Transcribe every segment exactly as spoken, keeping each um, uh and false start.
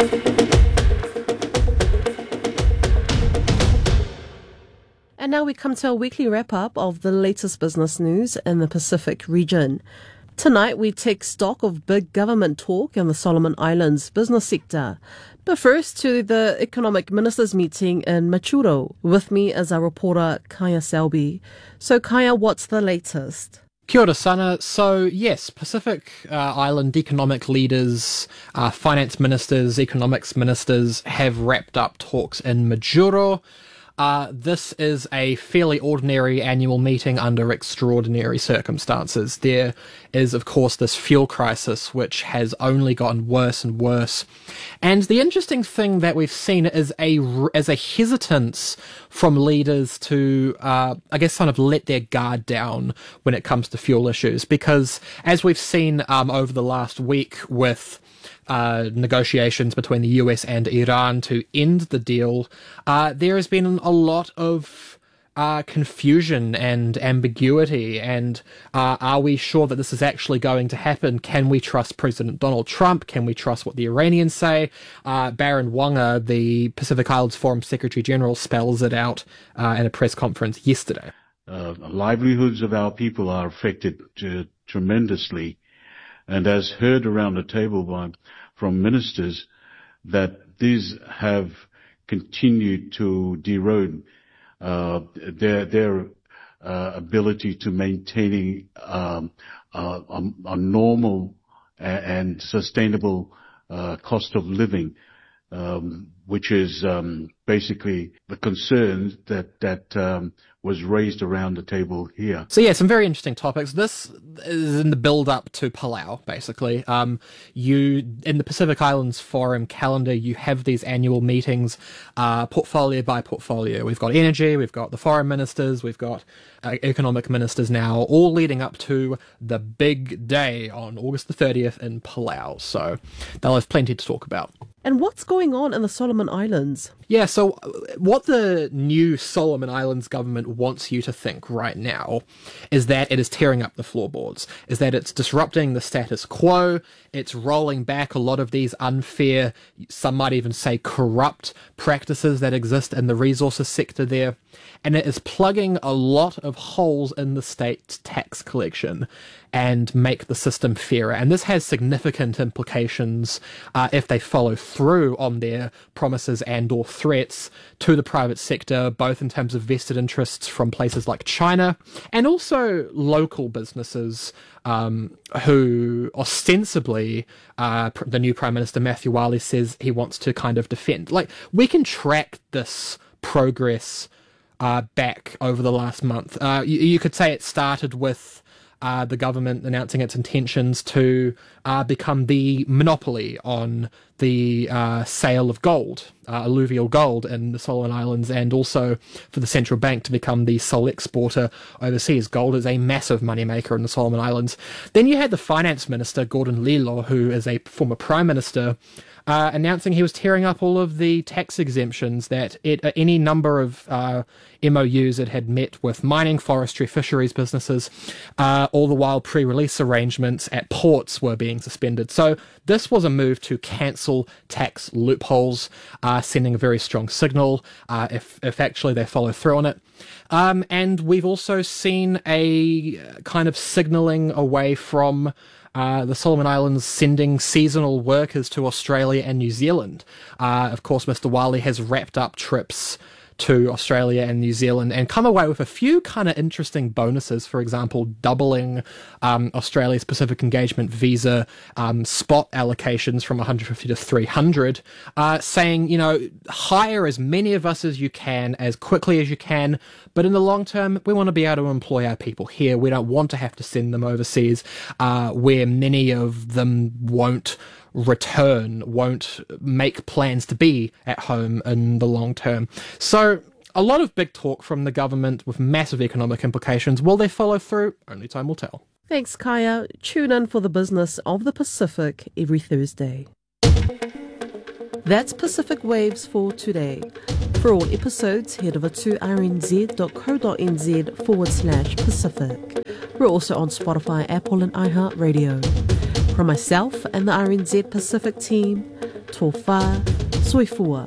And now we come to our weekly wrap-up of the latest business news in the Pacific region. Tonight, we take stock of big government talk in the Solomon Islands business sector. But first, to the Economic Ministers meeting in Machuro. With me is our reporter, Kaya Selby. So, Kaya, what's the latest? Kia ora sana. So, yes, Pacific uh, Island economic leaders, uh, finance ministers, economics ministers have wrapped up talks in Majuro. Uh, this is a fairly ordinary annual meeting under extraordinary circumstances. There is, of course, this fuel crisis, which has only gotten worse and worse. And the interesting thing that we've seen is a, is a hesitance from leaders to, uh, I guess, kind of let their guard down when it comes to fuel issues. Because as we've seen um, over the last week with Uh, negotiations between the U S and Iran to end the deal, uh, there has been a lot of uh, confusion and ambiguity. And uh, are we sure that this is actually going to happen? Can we trust President Donald Trump? Can we trust what the Iranians say? Uh, Baron Wanga, the Pacific Islands Forum Secretary General, spells it out uh, in a press conference yesterday. Uh, livelihoods of our people are affected uh, tremendously. And as heard around the table by, from ministers, that these have continued to erode uh, their their uh, ability to maintaining um, uh, a, a normal and sustainable uh, cost of living, um, which is um, basically the concern that that um, was raised around the table here. So yeah, some very interesting topics. This is in the build-up to Palau, basically. Um, you, in the Pacific Islands Forum calendar, you have these annual meetings, uh, portfolio by portfolio. We've got energy, we've got the foreign ministers, we've got uh, economic ministers now, all leading up to the big day on August the thirtieth in Palau. So they'll have plenty to talk about. And what's going on in the Solomon Islands? Yeah, so what the new Solomon Islands government wants you to think right now is that it is tearing up the floorboards, is that it's disrupting the status quo, it's rolling back a lot of these unfair, some might even say corrupt practices that exist in the resources sector there, and it is plugging a lot of holes in the state's tax collection and make the system fairer. And this has significant implications uh, if they follow through on their promises and or threats to the private sector, both in terms of vested interests from places like China and also local businesses um, who ostensibly uh, the new Prime Minister Matthew Wale says he wants to kind of defend. Like, we can track this progress uh, back over the last month. Uh, you, you could say it started with Uh, the government announcing its intentions to uh, become the monopoly on the uh, sale of gold, uh, alluvial gold in the Solomon Islands, and also for the central bank to become the sole exporter overseas. Gold is a massive moneymaker in the Solomon Islands. Then you had the finance minister, Gordon Lilo, who is a former prime minister, Uh, announcing he was tearing up all of the tax exemptions that it, uh, any number of uh, M O Us it had met with mining, forestry, fisheries businesses, uh, all the while pre-release arrangements at ports were being suspended. So this was a move to cancel tax loopholes, uh, sending a very strong signal uh, if, if actually they follow through on it. Um, and we've also seen a kind of signalling away from Uh, the Solomon Islands sending seasonal workers to Australia and New Zealand. Uh, of course, Mister Wale has wrapped up trips to Australia and New Zealand and come away with a few kind of interesting bonuses. For example, doubling um, Australia's Pacific Engagement visa um, spot allocations from one hundred fifty to three hundred, uh, saying, you know, hire as many of us as you can, as quickly as you can, but in the long term, we want to be able to employ our people here. We don't want to have to send them overseas, uh, where many of them won't return, won't make plans to be at home in the long term. So a lot of big talk from the government with massive economic implications. Will they follow through? Only time will tell. Thanks, Kaya. Tune in for the business of the Pacific every Thursday. That's Pacific Waves for today. For all episodes, head over to rnz.co.nz forward slash Pacific. We're also on Spotify, Apple and iHeartRadio. From myself and the R N Z Pacific team, tō whā, soifua.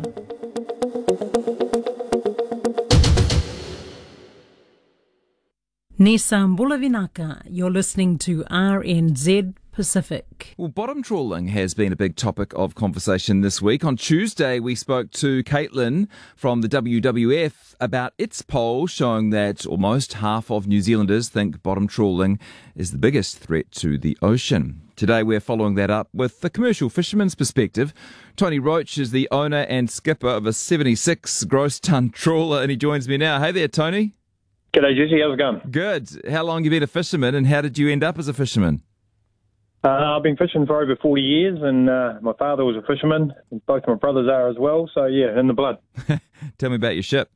Nissan Bulavinaka, you're listening to R N Z Pacific. Well, bottom trawling has been a big topic of conversation this week. On Tuesday, we spoke to Caitlin from the W W F about its poll showing that almost half of New Zealanders think bottom trawling is the biggest threat to the ocean. Today, we're following that up with the commercial fisherman's perspective. Tony Roach is the owner and skipper of a seventy-six gross ton trawler, and he joins me now. Hey there, Tony. G'day, Jesse. How's it going? Good. How long have you been a fisherman, and how did you end up as a fisherman? Uh, I've been fishing for over forty years, and uh, my father was a fisherman, and both my brothers are as well, so yeah, in the blood. Tell me about your ship.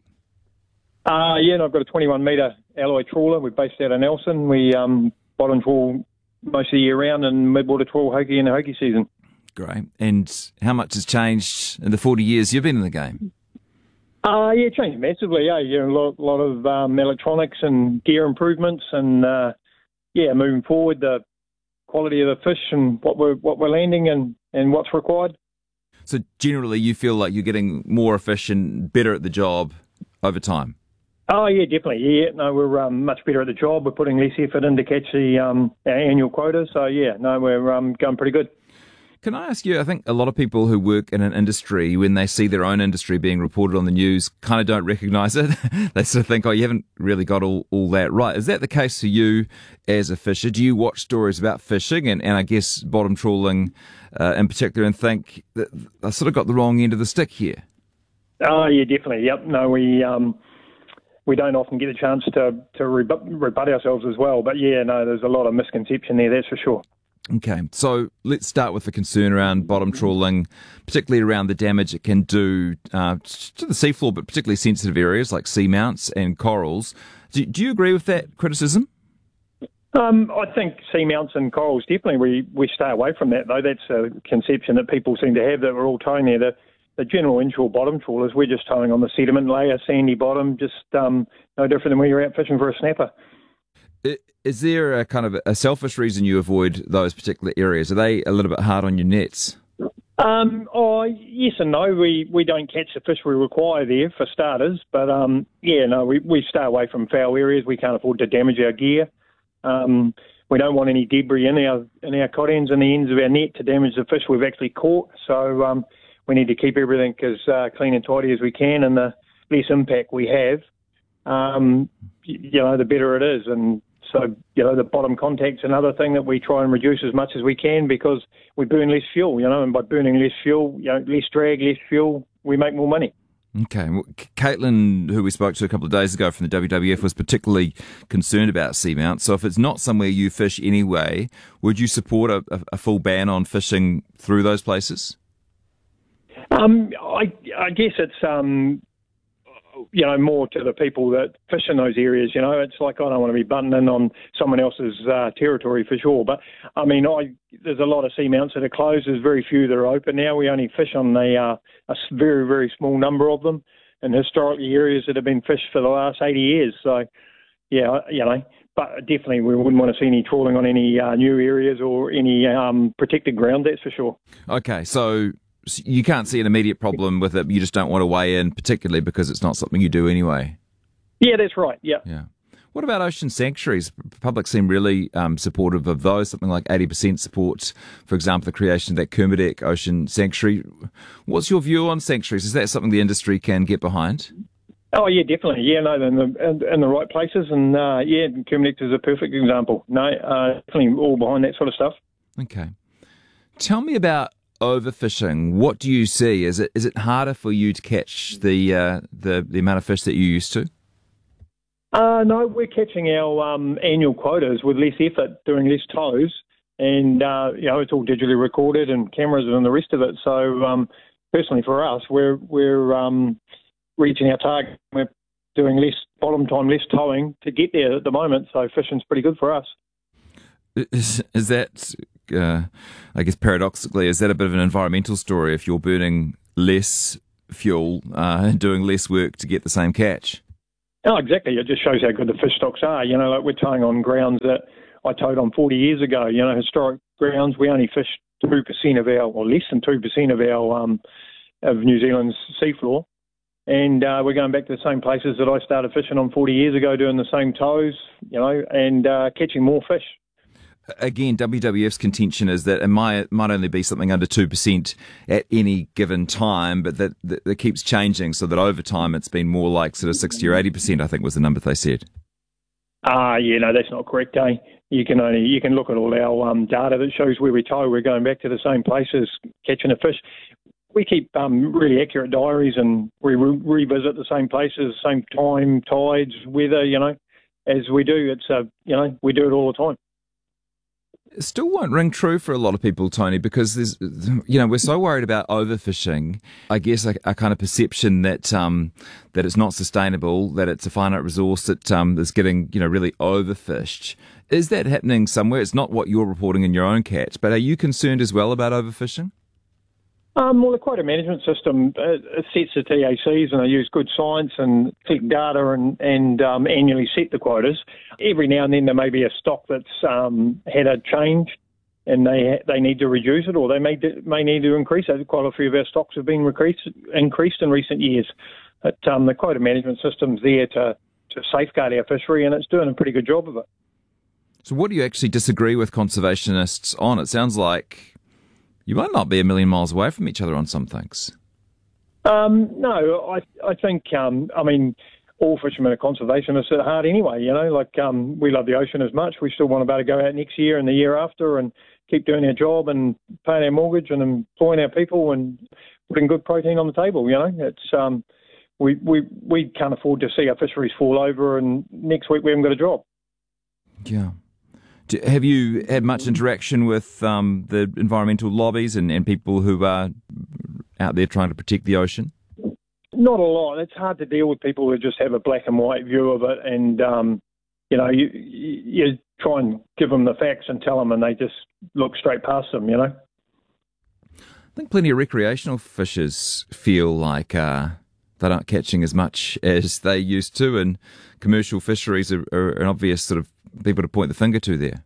Uh, yeah, and I've got a twenty-one metre alloy trawler. We're based out of Nelson. We um, bottom trawl most of the year round and midwater trawl hoki in the hoki season. Great. And how much has changed in the forty years you've been in the game? Uh, yeah, it changed massively. Yeah, you know, a lot, lot of um, electronics and gear improvements, and uh, yeah, moving forward, the quality of the fish and what we're what we're landing and, and what's required. So generally, you feel like you're getting more efficient, better at the job over time. Oh yeah, definitely. Yeah, no, we're um, much better at the job. We're putting less effort in to catch the um, our annual quota. So yeah, no, we're um, going pretty good. Can I ask you, I think a lot of people who work in an industry, when they see their own industry being reported on the news, kind of don't recognise it. They sort of think, oh, you haven't really got all, all that right. Is that the case for you as a fisher? Do you watch stories about fishing and, and I guess bottom trawling uh, in particular and think that I sort of got the wrong end of the stick here? Oh, yeah, definitely. Yep. No, we um, we don't often get a chance to, to rebut, rebut ourselves as well. But yeah, no, there's a lot of misconception there, that's for sure. Okay, so let's start with the concern around bottom trawling, particularly around the damage it can do uh, to the seafloor, but particularly sensitive areas like seamounts and corals. Do, do you agree with that criticism? Um, I think seamounts and corals, definitely we, we stay away from that, though. That's a conception that people seem to have, that we're all towing there. The, the general inshore bottom trawlers, we're just towing on the sediment layer, sandy bottom, just um, no different than when you're out fishing for a snapper. Is there a kind of a selfish reason you avoid those particular areas? Are they a little bit hard on your nets? Um, oh, yes and no. We we don't catch the fish we require there, for starters. But, um, yeah, no, we, we stay away from foul areas. We can't afford to damage our gear. Um, we don't want any debris in our in our cod ends and the ends of our net to damage the fish we've actually caught. So um, we need to keep everything as uh, clean and tidy as we can, and the less impact we have, um, you know, the better it is. And so, you know, the bottom contact's another thing that we try and reduce as much as we can, because we burn less fuel, you know, and by burning less fuel, you know, less drag, less fuel, we make more money. Okay. Well, Caitlin, who we spoke to a couple of days ago from the W W F, was particularly concerned about seamounts. So if it's not somewhere you fish anyway, would you support a, a full ban on fishing through those places? Um, I, I guess it's... Um, you know, more to the people that fish in those areas. You know, it's like, I don't want to be butting in on someone else's uh, territory for sure. But, I mean, I, there's a lot of seamounts that are closed. There's very few that are open now. We only fish on a, uh, a very, very small number of them, and historically areas that have been fished for the last eighty years. So, yeah, you know, but definitely we wouldn't want to see any trawling on any uh, new areas or any um, protected ground, that's for sure. Okay, so you can't see an immediate problem with it. You just don't want to weigh in, particularly because it's not something you do anyway. Yeah, that's right. Yeah. Yeah. What about ocean sanctuaries? Public seem really um, supportive of those. Something like eighty percent support, for example, the creation of that Kermadec Ocean Sanctuary. What's your view on sanctuaries? Is that something the industry can get behind? Oh yeah, definitely. Yeah, no, in the in, in the right places, and uh, yeah, Kermadec is a perfect example. No, uh, definitely all behind that sort of stuff. Okay. Tell me about overfishing. What do you see? Is it is it harder for you to catch the uh, the the amount of fish that you used to? Uh, no, we're catching our um, annual quotas with less effort, doing less tows, and uh, you know, it's all digitally recorded and cameras and the rest of it. So um, personally, for us, we're we're um, reaching our target. We're doing less bottom time, less towing to get there at the moment. So fishing's pretty good for us. Is, is that? Uh, I guess paradoxically, is that a bit of an environmental story if you're burning less fuel uh, and doing less work to get the same catch? Oh, exactly. It just shows how good the fish stocks are. You know, like we're towing on grounds that I towed on forty years ago. You know, historic grounds. We only fish two percent of our, or less than two percent of our, um, of New Zealand's seafloor. And uh, we're going back to the same places that I started fishing on forty years ago, doing the same tows, you know, and uh, catching more fish. Again, W W F's contention is that it might, might only be something under two percent at any given time, but that, that, that keeps changing, so that over time it's been more like sort of sixty or eighty percent, I think was the number they said. Ah, uh, yeah, no, that's not correct, eh? You can only you can look at all our um, data that shows where we tow. We're going back to the same places, catching a fish. We keep um, really accurate diaries, and we re- revisit the same places, same time, tides, weather, you know, as we do. It's uh, you know, we do it all the time. It still won't ring true for a lot of people, Tony, because there's, you know, we're so worried about overfishing. I guess a, a kind of perception that um, that it's not sustainable, that it's a finite resource that um, is getting, you know, really overfished. Is that happening somewhere? It's not what you're reporting in your own catch, but are you concerned as well about overfishing? Um, well, the quota management system uh, sets the T A Cs, and they use good science and collect data and, and um, annually set the quotas. Every now and then there may be a stock that's um, had a change and they they need to reduce it, or they may do, may need to increase it. Quite a few of our stocks have been increased, increased in recent years. But um, the quota management system's there to, to safeguard our fishery, and it's doing a pretty good job of it. So what do you actually disagree with conservationists on? It sounds like you might not be a million miles away from each other on some things. Um, no, I I think, um, I mean, all fishermen are conservationists at heart anyway, you know, like um, we love the ocean as much. We still want to be able to go out next year and the year after and keep doing our job and paying our mortgage and employing our people and putting good protein on the table, you know. It's um, we, we, we can't afford to see our fisheries fall over and next week we haven't got a job. Yeah. Have you had much interaction with um, the environmental lobbies and, and people who are out there trying to protect the ocean? Not a lot. It's hard to deal with people who just have a black and white view of it, and um, you know, you, you you try and give them the facts and tell them, and they just look straight past them. You know. I think plenty of recreational fishers feel like uh, they aren't catching as much as they used to, and commercial fisheries are, are an obvious sort of people to point the finger to there.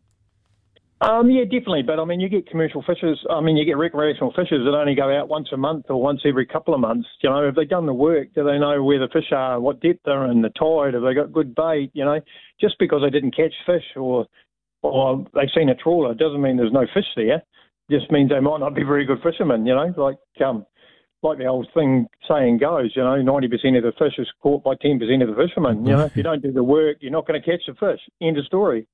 Um, yeah, definitely. But, I mean, you get commercial fishers, I mean, you get recreational fishers that only go out once a month or once every couple of months. You know, have they done the work? Do they know where the fish are, what depth they're in, the tide? Have they got good bait? You know, just because they didn't catch fish or or they've seen a trawler doesn't mean there's no fish there. It just means they might not be very good fishermen, you know, like um, like the old thing saying goes, you know, ninety percent of the fish is caught by ten percent of the fishermen. You know, if you don't do the work, you're not going to catch the fish. End of story.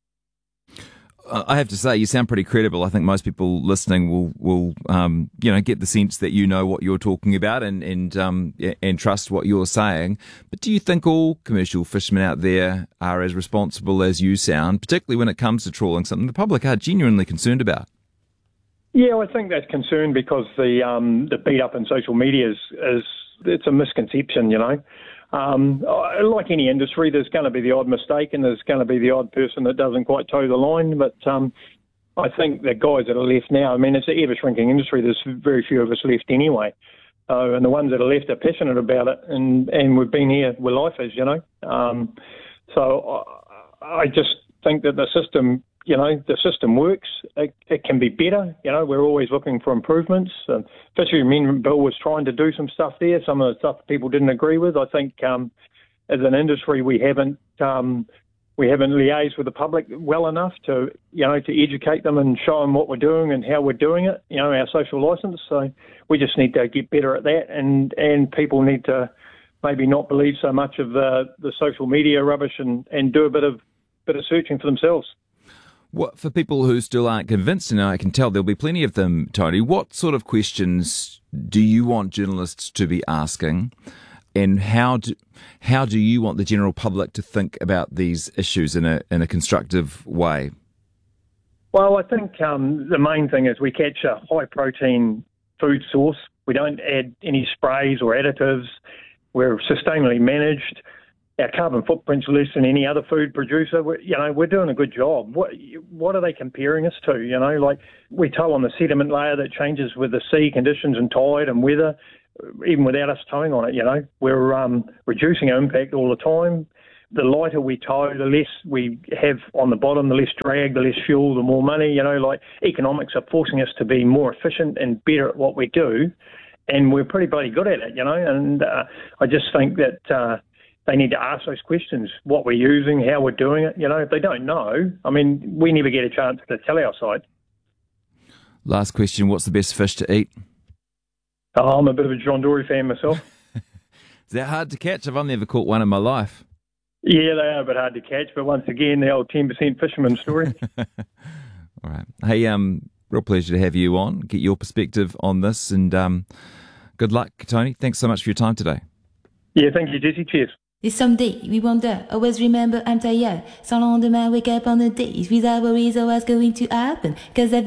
I have to say, you sound pretty credible. I think most people listening will, will um, you know, get the sense that you know what you're talking about and and um, and trust what you're saying. But do you think all commercial fishermen out there are as responsible as you sound, particularly when it comes to trawling, something the public are genuinely concerned about? Yeah, I think that's concerned because the um, the beat up in social media is, is it's a misconception, you know. Um, like any industry, there's going to be the odd mistake and there's going to be the odd person that doesn't quite toe the line. But um, I think the guys that are left now, I mean, it's an ever-shrinking industry. There's very few of us left anyway. Uh, and the ones that are left are passionate about it. And, and we've been here, we're lifers, you know. Um, so I, I just think that the system, you know, the system works. It, it can be better. You know, we're always looking for improvements. Um, Fishery Amendment Bill was trying to do some stuff there. Some of the stuff people didn't agree with. I think um, as an industry, we haven't um, we haven't liaised with the public well enough to, you know, to educate them and show them what we're doing and how we're doing it. You know, our social licence. So we just need to get better at that, and and people need to maybe not believe so much of the the social media rubbish and, and do a bit of bit of searching for themselves. What, for people who still aren't convinced, and I can tell there'll be plenty of them, Tony, what sort of questions do you want journalists to be asking, and how do, how do you want the general public to think about these issues in a in a constructive way? Well, I think um, the main thing is we catch a high-protein food source. We don't add any sprays or additives. We're sustainably managed. Our carbon footprint's less than any other food producer. We're, you know, we're doing a good job. What what are they comparing us to? You know, like we tow on the sediment layer that changes with the sea conditions and tide and weather, even without us towing on it. You know, we're um, reducing our impact all the time. the lighter we tow, the less we have on the bottom, the less drag, the less fuel, the more money. You know, like economics are forcing us to be more efficient and better at what we do, and we're pretty bloody good at it, you know. And uh, I just think that uh, they need to ask those questions: what we're using, how we're doing it. You know, if they don't know, I mean, we never get a chance to tell our side. Last question: what's the best fish to eat? Oh, I'm a bit of a John Dory fan myself. Is that hard to catch? I've only ever caught one in my life. Yeah, they are a bit hard to catch, but once again, the old ten percent fisherman story. All right. Hey, um, real pleasure to have you on, get your perspective on this, and um, good luck, Tony. Thanks so much for your time today. Yeah, thank you, Jesse. Cheers. This someday we wonder, always remember I'm tired. Sans lendemain, wake up on the days without worries or what's going to happen. Cause I've